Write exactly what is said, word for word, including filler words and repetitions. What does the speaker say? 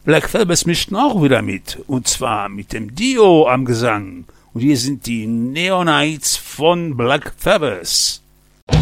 Black Sabbath mischten auch wieder mit, und zwar mit dem Dio am Gesang. Und hier sind die Neonites von Black Sabbath.